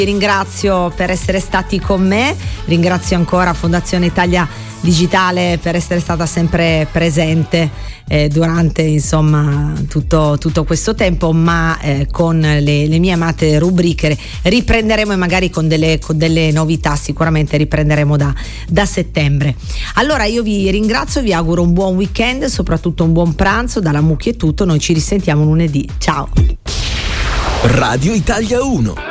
Vi ringrazio per essere stati con me, ringrazio ancora Fondazione Italia Digitale per essere stata sempre presente durante insomma tutto questo tempo, ma con le mie amate rubriche riprenderemo, e magari con delle novità sicuramente riprenderemo da settembre. Allora io vi ringrazio, vi auguro un buon weekend, soprattutto un buon pranzo. Dalla Mucchi è tutto, noi ci risentiamo lunedì, ciao. Radio Italia 1.